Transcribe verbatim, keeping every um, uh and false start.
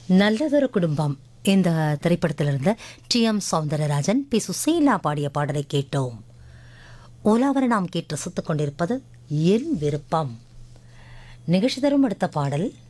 நல்லதொரு குடும்பம் இந்த திரைப்படத்திலிருந்து D M Soundararajan B Susheela பாடிய பாடலை கேட்டோம். ஓலாவரை நாம் கேட்டு ரசித்துக் கொண்டிருப்பது என் விருப்பம். நிகழ்ச்சி தரும் அடுத்த பாடல்